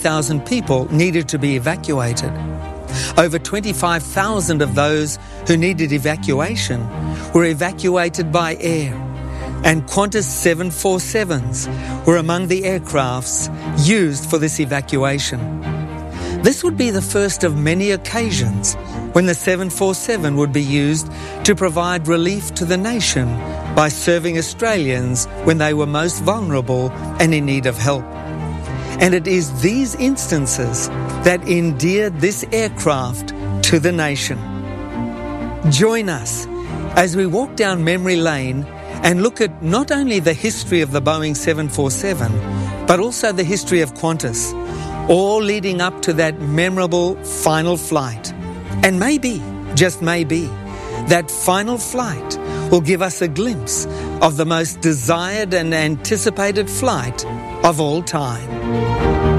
25,000 people needed to be evacuated. Over 25,000 of those who needed evacuation were evacuated by air, and Qantas 747s were among the aircrafts used for this evacuation. This would be the first of many occasions when the 747 would be used to provide relief to the nation by serving Australians when they were most vulnerable and in need of help. And it is these instances that endeared this aircraft to the nation. Join us as we walk down memory lane and look at not only the history of the Boeing 747, but also the history of Qantas, all leading up to that memorable final flight. And maybe, just maybe, that final flight will give us a glimpse of the most desired and anticipated flight of all time.